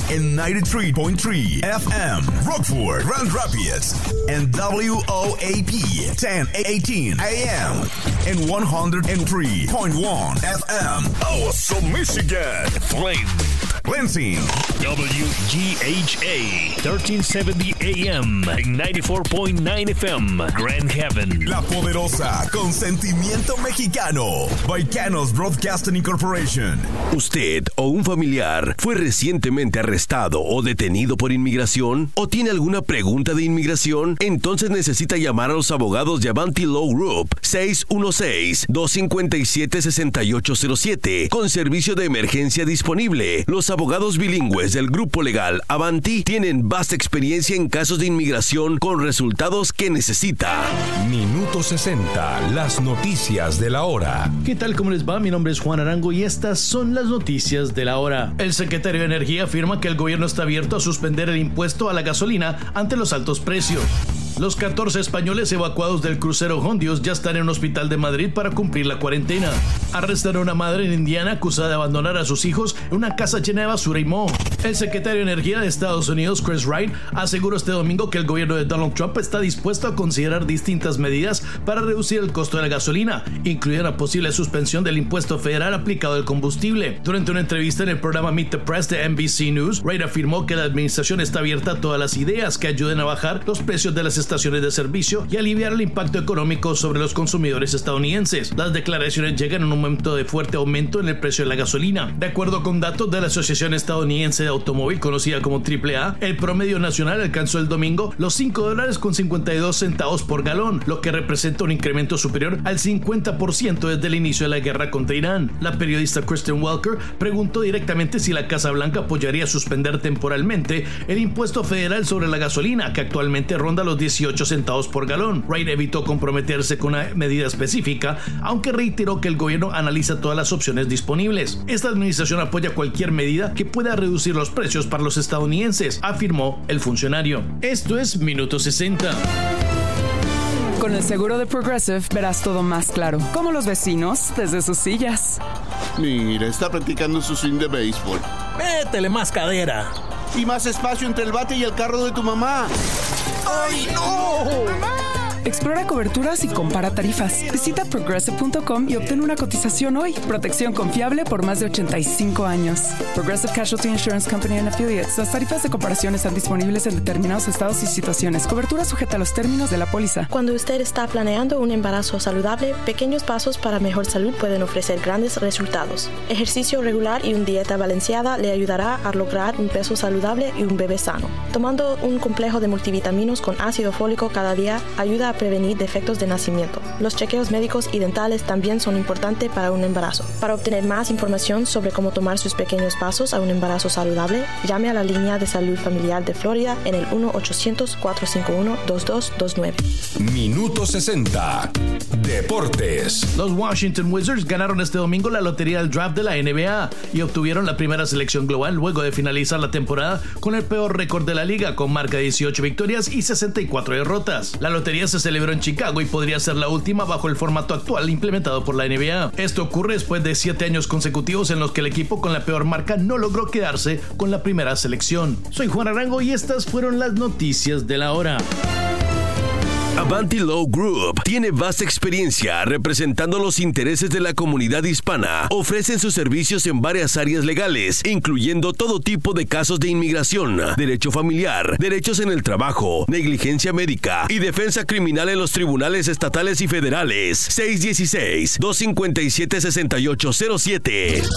en 93.3 FM, Rockford, Grand Rapids, and WOAP 1080 AM, and 103.1 FM, Awesome Michigan, Flint, Lansing, WGHA 1370 AM, 94.9 FM, Grand Haven, La Poderosa, con sentimiento mexicano, Baicanos Broadcasting Incorporation. ¿Usted o un familiar fue recientemente arrestado o detenido por inmigración? ¿O tiene alguna pregunta de inmigración? Entonces necesita llamar a los abogados de Avanti Law Group 616-257-6807 con servicio de emergencia disponible. Los abogados bilingües del grupo legal Avanti tienen vasta experiencia en casos de inmigración con resultados que necesita. Minuto 60, las noticias de la hora. ¿Qué tal? ¿Cómo les va? Mi nombre es Juan Arango y estas son las noticias de la hora. El secretario de Energía afirma que el gobierno está abierto a suspender el impuesto a la gasolina ante los altos precios. Los 14 españoles evacuados del crucero Hondios ya están en un hospital de Madrid para cumplir la cuarentena. Arrestaron a una madre en Indiana acusada de abandonar a sus hijos en una casa llena de basura y moho. El secretario de Energía de Estados Unidos, Chris Wright, aseguró este domingo que el gobierno de Donald Trump está dispuesto a considerar distintas medidas para reducir el costo de la gasolina, incluida la posible suspensión del impuesto federal aplicado al combustible. Durante una entrevista en el programa Meet the Press de NBC News, Wright afirmó que la administración está abierta a todas las ideas que ayuden a bajar los precios de las estaciones de servicio y aliviar el impacto económico sobre los consumidores estadounidenses. Las declaraciones llegan en un momento de fuerte aumento en el precio de la gasolina. De acuerdo con datos de la Asociación Estadounidense de Automóvil, conocida como AAA, el promedio nacional alcanzó el domingo los $5.52 por galón, lo que representa un incremento superior al 50% desde el inicio de la guerra contra Irán. La periodista Kristen Welker preguntó directamente si la Casa Blanca apoyaría suspender temporalmente el impuesto federal sobre la gasolina, que actualmente ronda los 18 centavos por galón. Wright evitó comprometerse con una medida específica, aunque reiteró que el gobierno analiza todas las opciones disponibles. Esta administración apoya cualquier medida que pueda reducir los precios para los estadounidenses, afirmó el funcionario. Esto es Minuto 60. Con el seguro de Progressive verás todo más claro, como los vecinos desde sus sillas. Mira, está practicando su swing de béisbol. Métele más cadera. Y más espacio entre el bate y el carro de tu mamá. ¡Ay, no! ¡Mamá! Explora coberturas y compara tarifas. Visita Progressive.com y obtén una cotización hoy. Protección confiable por más de 85 años. Progressive Casualty Insurance Company and Affiliates. Las tarifas de comparación están disponibles en determinados estados y situaciones. Cobertura sujeta a los términos de la póliza. Cuando usted está planeando un embarazo saludable, pequeños pasos para mejor salud pueden ofrecer grandes resultados. Ejercicio regular y una dieta balanceada le ayudará a lograr un peso saludable y un bebé sano. Tomando un complejo de multivitaminos con ácido fólico cada día ayuda a prevenir defectos de nacimiento. Los chequeos médicos y dentales también son importantes para un embarazo. Para obtener más información sobre cómo tomar sus pequeños pasos a un embarazo saludable, llame a la línea de salud familiar de Florida en el 1-800-451-2229. Minuto 60. Deportes. Los Washington Wizards ganaron este domingo la lotería del draft de la NBA y obtuvieron la primera selección global luego de finalizar la temporada con el peor récord de la liga, con marca de 18 victorias y 64 derrotas. La lotería se celebró en Chicago y podría ser la última bajo el formato actual implementado por la NBA. Esto ocurre después de 7 años consecutivos en los que el equipo con la peor marca no logró quedarse con la primera selección. Soy Juan Arango y estas fueron las noticias de la hora. Avanti Law Group tiene vasta experiencia representando los intereses de la comunidad hispana. Ofrecen sus servicios en varias áreas legales, incluyendo todo tipo de casos de inmigración, derecho familiar, derechos en el trabajo, negligencia médica y defensa criminal en los tribunales estatales y federales. 616-257-6807.